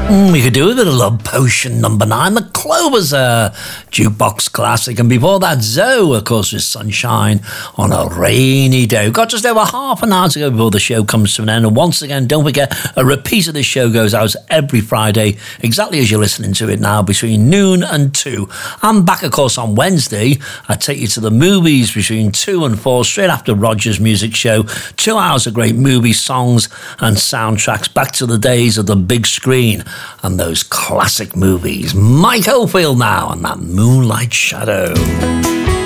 We could do with a Love Potion #9, the Clovers jukebox classic, and before that Zoe, of course, with Sunshine on a Rainy Day. We've got just over half an hour to go before the show comes to an end, and once again, don't forget, a repeat of this show goes out every Friday, exactly as you're listening to it now, between noon and 2. I'm back, of course, on Wednesday. I take you to the movies between 2 and 4, straight after Roger's Music Show. 2 hours of great movie songs and soundtracks, back to the days of the big screen and those classic movies. Mike Oldfield now and that Moonlight Shadow.